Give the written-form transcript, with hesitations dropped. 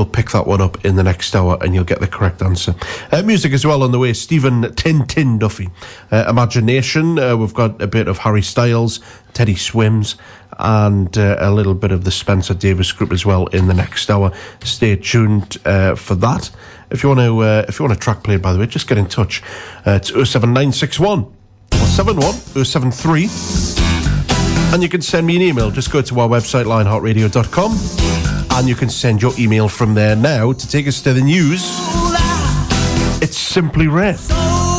we'll pick that one up in the next hour and you'll get the correct answer. Music as well on the way. Stephen Tintin Duffy. Imagination. We've got a bit of Harry Styles, Teddy Swims, and a little bit of the Spencer Davis Group as well in the next hour. Stay tuned for that. If you want a track played, by the way, just get in touch. It's 07961 71 073, and you can send me an email. Just go to our website, lionheartradio.com, and you can send your email from there now. To take us to the news, it's Simply Red.